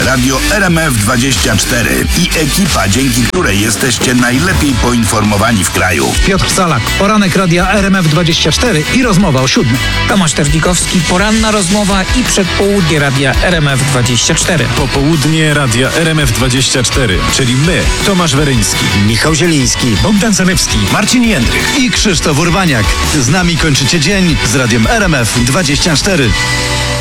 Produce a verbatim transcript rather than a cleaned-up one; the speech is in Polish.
Radio R M F dwadzieścia cztery i ekipa, dzięki której jesteście najlepiej poinformowani w kraju. Piotr Salak, poranek Radia R M F dwadzieścia cztery i rozmowa o siódmej. Tomasz Terlikowski, poranna rozmowa i przedpołudnie Radia R M F dwadzieścia cztery. Popołudnie Radia R M F dwadzieścia cztery, czyli my, Tomasz Weryński, Michał Zieliński, Bogdan Zalewski, Marcin Jędrych i Krzysztof Urbaniak. Z nami kończycie dzień z Radiem R M F dwadzieścia cztery.